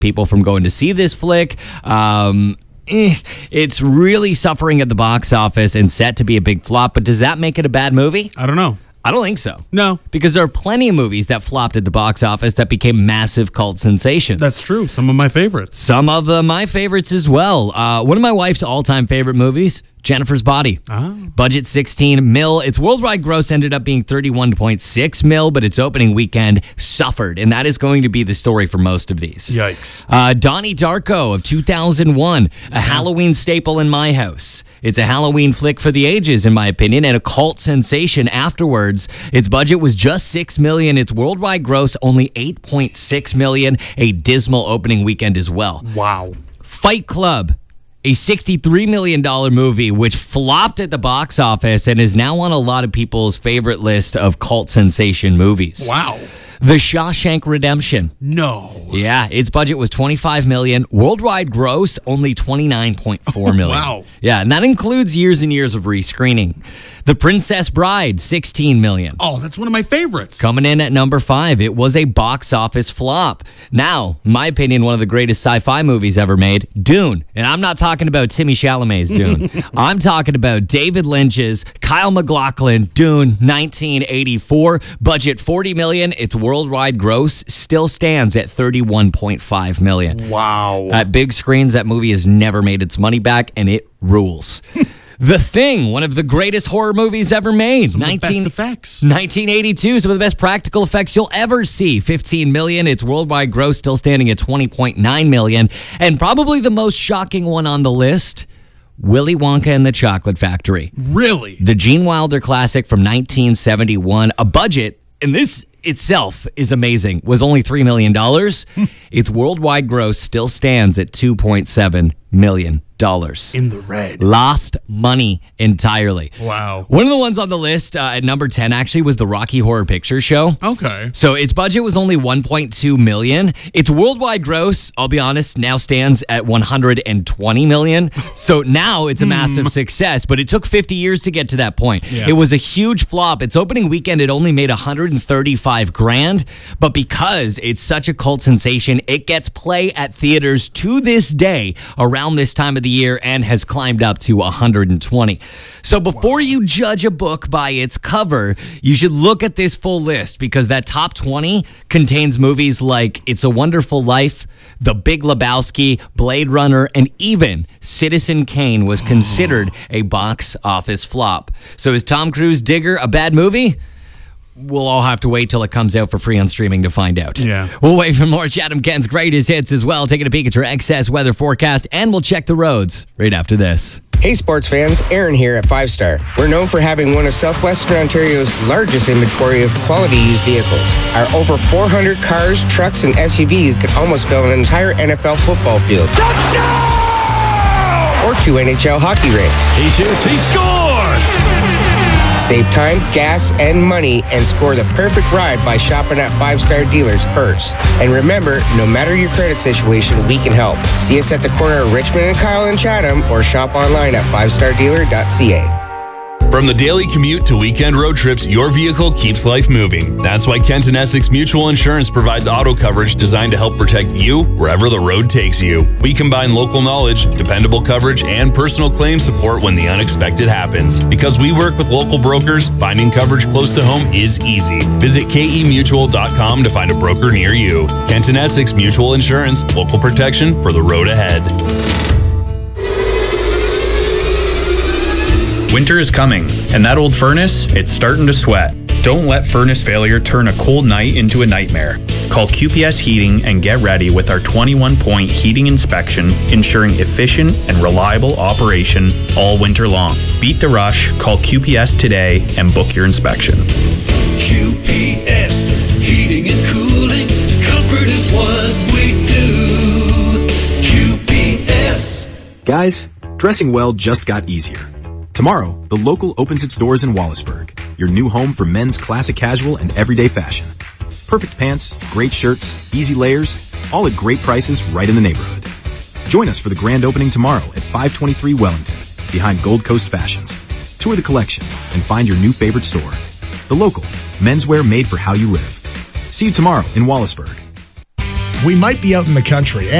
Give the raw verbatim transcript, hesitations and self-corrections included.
people from going to see this flick. Um, eh, it's really suffering at the box office and set to be a big flop. But does that make it a bad movie? I don't know. I don't think so. No. Because there are plenty of movies that flopped at the box office that became massive cult sensations. That's true. Some of my favorites. Some of uh, my favorites as well. Uh, one of my wife's all-time favorite movies, Jennifer's Body. Ah. Budget sixteen mil. Its worldwide gross ended up being thirty-one point six mil, but its opening weekend suffered, and that is going to be the story for most of these. Yikes. Uh, Donnie Darko of two thousand one, a Halloween staple in my house. It's a Halloween flick for the ages, in my opinion, and a cult sensation afterwards. Its budget was just six million dollars. Its worldwide gross only eight point six million dollars. A dismal opening weekend as well. Wow. Fight Club, a sixty-three million dollars movie, which flopped at the box office and is now on a lot of people's favorite list of cult sensation movies. Wow. The Shawshank Redemption. No. Yeah, its budget was twenty-five million dollars. Worldwide gross, only twenty-nine point four million dollars. Wow. Yeah, and that includes years and years of rescreening. The Princess Bride, sixteen million dollars. Oh, that's one of my favorites. Coming in at number five, it was a box office flop. Now, in my opinion, one of the greatest sci-fi movies ever made, Dune. And I'm not talking about Timmy Chalamet's Dune. I'm talking about David Lynch's Kyle MacLachlan Dune nineteen eighty-four. Budget forty million dollars. Its worldwide gross still stands at thirty-one point five million dollars. Wow. At big screens, that movie has never made its money back, and it rules. The Thing, one of the greatest horror movies ever made. Some of the best effects. nineteen eighty-two, some of the best practical effects you'll ever see. fifteen million dollars. Its worldwide gross still standing at twenty point nine million dollars. And probably the most shocking one on the list, Willy Wonka and the Chocolate Factory. Really? The Gene Wilder classic from nineteen seventy-one. A budget, and this itself is amazing, was only three million dollars. Its worldwide gross still stands at two point seven million dollars. In the red. Lost money entirely. Wow. One of the ones on the list uh, at number ten actually was the Rocky Horror Picture Show. Okay. So its budget was only one point two million dollars. Its worldwide gross, I'll be honest, now stands at one hundred twenty million dollars. So now it's a massive success, but it took fifty years to get to that point. Yeah. It was a huge flop. Its opening weekend, it only made one hundred thirty-five grand, but because it's such a cult sensation, it gets play at theaters to this day around this time of the year and has climbed up to one hundred twenty. So before wow. you judge a book by its cover, you should look at this full list, because that top twenty contains movies like It's a Wonderful Life, The Big Lebowski, Blade Runner, and even Citizen Kane was considered a box office flop. So is Tom Cruise Digger a bad movie? We'll all have to wait till it comes out for free on streaming to find out. Yeah. We'll wait for more Chatham Ken's greatest hits as well, taking a peek at your excess weather forecast, and we'll check the roads right after this. Hey sports fans, Aaron here at Five Star. We're known for having one of Southwestern Ontario's largest inventory of quality used vehicles. Our over four hundred cars, trucks, and S U Vs could almost fill an entire N F L football field. Touchdown! Or two N H L hockey rinks. He shoots, he scores! Save time, gas, and money, and score the perfect ride by shopping at Five Star Dealers first. And remember, no matter your credit situation, we can help. See us at the corner of Richmond and Kyle in Chatham, or shop online at five star dealer dot c a. From the daily commute to weekend road trips, your vehicle keeps life moving. That's why Kenton Essex Mutual Insurance provides auto coverage designed to help protect you wherever the road takes you. We combine local knowledge, dependable coverage, and personal claim support when the unexpected happens. Because we work with local brokers, finding coverage close to home is easy. Visit K E mutual dot com to find a broker near you. Kenton Essex Mutual Insurance, local protection for the road ahead. Winter is coming, and that old furnace, it's starting to sweat. Don't let furnace failure turn a cold night into a nightmare. Call Q P S Heating and get ready with our twenty-one point heating inspection, ensuring efficient and reliable operation all winter long. Beat the rush, call Q P S today and book your inspection. Q P S, heating and cooling, comfort is what we do. Q P S. Guys, dressing well just got easier. Tomorrow, The Local opens its doors in Wallaceburg, your new home for men's classic casual and everyday fashion. Perfect pants, great shirts, easy layers, all at great prices right in the neighborhood. Join us for the grand opening tomorrow at five twenty-three Wellington, behind Gold Coast Fashions. Tour the collection and find your new favorite store. The Local, menswear made for how you live. See you tomorrow in Wallaceburg. we might be out in the country.